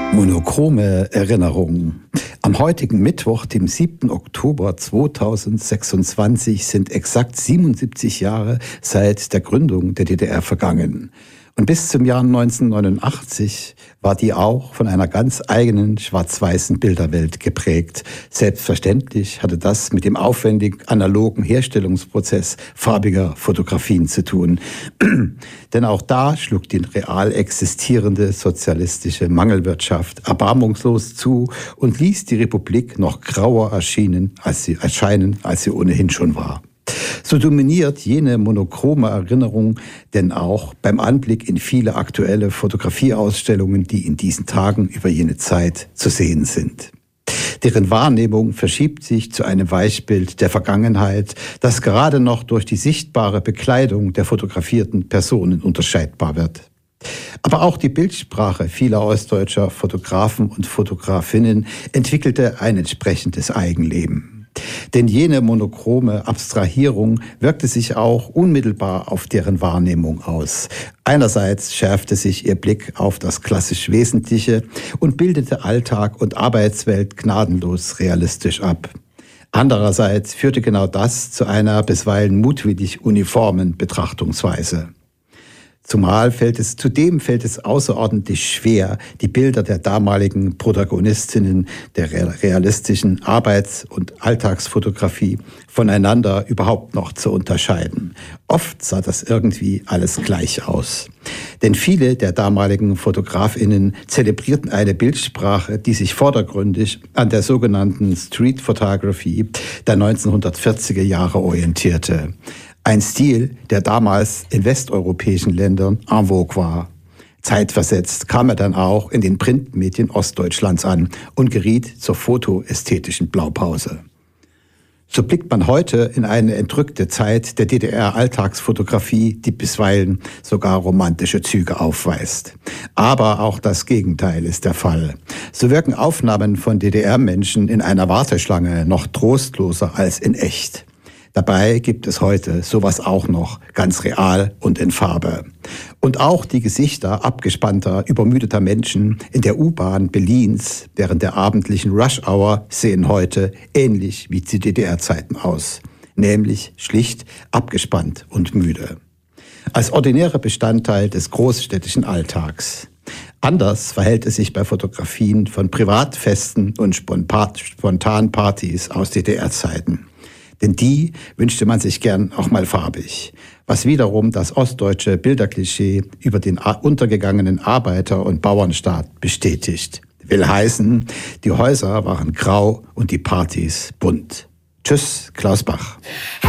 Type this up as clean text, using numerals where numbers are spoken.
Monochrome Erinnerungen. Am heutigen Mittwoch, dem 7. Oktober 2026, sind exakt 77 Jahre seit der Gründung der DDR vergangen. Und bis zum Jahr 1989 war die auch von einer ganz eigenen schwarz-weißen Bilderwelt geprägt. Selbstverständlich hatte das mit dem aufwendig analogen Herstellungsprozess farbiger Fotografien zu tun. Denn auch da schlug die real existierende sozialistische Mangelwirtschaft erbarmungslos zu und ließ die Republik noch grauer erscheinen, als sie ohnehin schon war. So dominiert jene monochrome Erinnerung denn auch beim Anblick in viele aktuelle Fotografieausstellungen, die in diesen Tagen über jene Zeit zu sehen sind. Deren Wahrnehmung verschiebt sich zu einem Weichbild der Vergangenheit, das gerade noch durch die sichtbare Bekleidung der fotografierten Personen unterscheidbar wird. Aber auch die Bildsprache vieler ostdeutscher Fotografen und Fotografinnen entwickelte ein entsprechendes Eigenleben. Denn jene monochrome Abstrahierung wirkte sich auch unmittelbar auf deren Wahrnehmung aus. Einerseits schärfte sich ihr Blick auf das klassisch Wesentliche und bildete Alltag und Arbeitswelt gnadenlos realistisch ab. Andererseits führte genau das zu einer bisweilen mutwillig uniformen Betrachtungsweise. Zudem fällt es außerordentlich schwer, die Bilder der damaligen Protagonistinnen der realistischen Arbeits- und Alltagsfotografie voneinander überhaupt noch zu unterscheiden. Oft sah das irgendwie alles gleich aus. Denn viele der damaligen FotografInnen zelebrierten eine Bildsprache, die sich vordergründig an der sogenannten Street Photography der 1940er Jahre orientierte. Ein Stil, der damals in westeuropäischen Ländern en vogue war. Zeitversetzt kam er dann auch in den Printmedien Ostdeutschlands an und geriet zur fotoästhetischen Blaupause. So blickt man heute in eine entrückte Zeit der DDR-Alltagsfotografie, die bisweilen sogar romantische Züge aufweist. Aber auch das Gegenteil ist der Fall. So wirken Aufnahmen von DDR-Menschen in einer Warteschlange noch trostloser als in echt. Dabei gibt es heute sowas auch noch, ganz real und in Farbe. Und auch die Gesichter abgespannter, übermüdeter Menschen in der U-Bahn Berlins während der abendlichen Rush-Hour sehen heute ähnlich wie zu DDR-Zeiten aus. Nämlich schlicht abgespannt und müde. Als ordinärer Bestandteil des großstädtischen Alltags. Anders verhält es sich bei Fotografien von Privatfesten und spontanen Partys aus DDR-Zeiten. Denn die wünschte man sich gern auch mal farbig, was wiederum das ostdeutsche Bilderklischee über den untergegangenen Arbeiter- und Bauernstaat bestätigt. Will heißen, die Häuser waren grau und die Partys bunt. Tschüss, Klaus Bach.